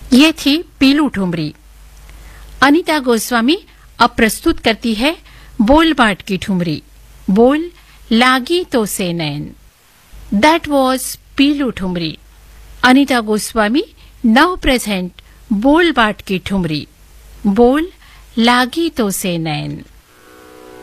ये थी पीलू ठुमरी। अनीता गोस्वामी अब प्रस्तुत करती है बोल बाट की ठुमरी। बोल लागी तो से नैन। That was Piloo thumri. Anita Goswami now present बोल बाट की ठुमरी। बोल लागी तो से नैन।